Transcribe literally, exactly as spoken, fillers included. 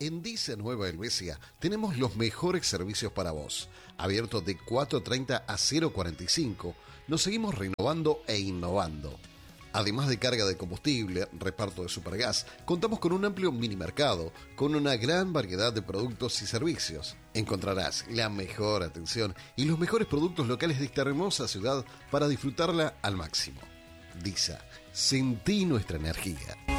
En Dice Nueva Helvecia tenemos los mejores servicios para vos. Abierto de cuatro treinta a cero cuarenta y cinco, nos seguimos renovando e innovando. Además de carga de combustible, reparto de supergas, contamos con un amplio minimercado, con una gran variedad de productos y servicios. Encontrarás la mejor atención y los mejores productos locales de esta hermosa ciudad para disfrutarla al máximo. Disa, sentí nuestra energía.